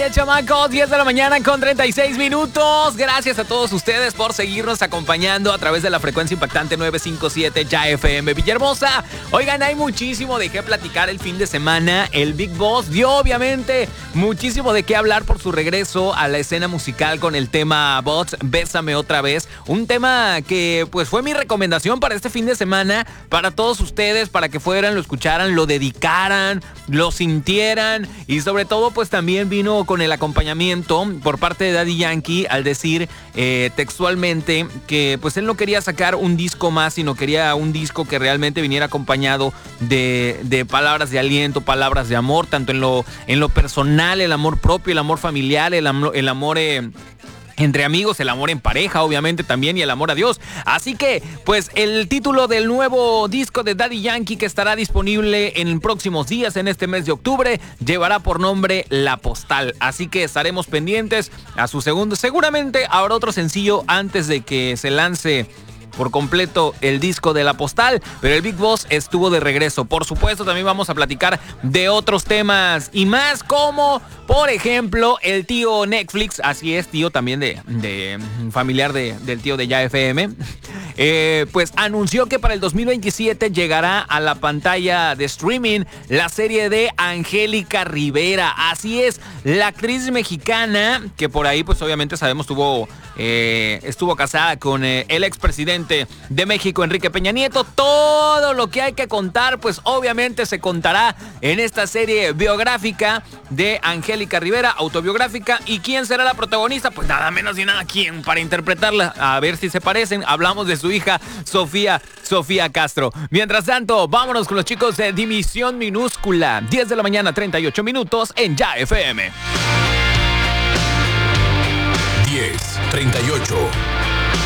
días, chamacos. 10 de la mañana con 36 minutos. Gracias a todos ustedes por seguirnos acompañando a través de la frecuencia impactante 957 Ya FM Villahermosa. Oigan, hay muchísimo de qué platicar el fin de semana. El Big Boss dio, obviamente, muchísimo de qué hablar por su regreso a la escena musical con el tema Bots, Bésame Otra Vez. Un tema que, pues, fue mi recomendación para este fin de semana, para todos ustedes, para que fueran, lo escucharan, lo dedicaran, lo sintieran y sobre todo pues también vino con el acompañamiento por parte de Daddy Yankee al decir textualmente que pues él no quería sacar un disco más, sino quería un disco que realmente viniera acompañado de palabras de aliento, palabras de amor, tanto en lo personal, el amor propio, el amor familiar, el amor entre amigos, el amor en pareja, obviamente también, y el amor a Dios. Así que, pues, el título del nuevo disco de Daddy Yankee, que estará disponible en próximos días, en este mes de octubre, llevará por nombre La Postal. Así que estaremos pendientes a su segundo. Seguramente habrá otro sencillo antes de que se lance por completo el disco de La Postal, pero el Big Boss estuvo de regreso. Por supuesto, también vamos a platicar de otros temas y más, como por ejemplo el tío Netflix, así es, tío también de familiar del tío de Ya FM, pues anunció que para el 2027 llegará a la pantalla de streaming la serie de Angélica Rivera. Así es, la actriz mexicana que por ahí pues obviamente sabemos estuvo casada con el expresidente de México, Enrique Peña Nieto. Todo lo que hay que contar pues obviamente se contará en esta serie biográfica de Angélica Rivera, autobiográfica. ¿Y quién será la protagonista? Pues nada menos ni nada quién para interpretarla, a ver si se parecen. Hablamos de su hija Sofía Castro. Mientras tanto, vámonos con los chicos de División Minúscula. 10 de la mañana, 38 minutos en Ya FM. 10:38.